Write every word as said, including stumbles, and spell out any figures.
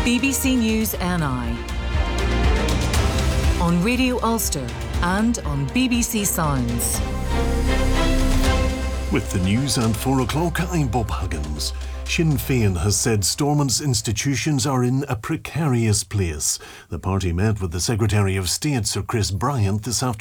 B B C News N I on Radio Ulster and on B B C Sounds. With the news at four o'clock, I'm Bob Huggins. Sinn Féin has said Stormont's institutions are in a precarious place. The party met with the Secretary of State, Sir Chris Bryant, this afternoon.